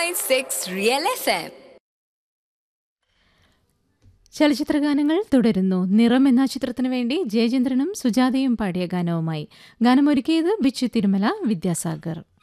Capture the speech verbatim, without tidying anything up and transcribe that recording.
Point six real F M. ചലച്ചിത്രഗാനങ്ങൾ തുടരുന്നു. നിറം എന്ന ചിത്രത്തിനു വേണ്ടി ജയചന്ദ്രനും സുജാതയും പാടിയ ഗാനവുമായി. ഗാനമൊരുക്കിയത് ബിച്ചു തിരുമല, വിദ്യാസാഗർ.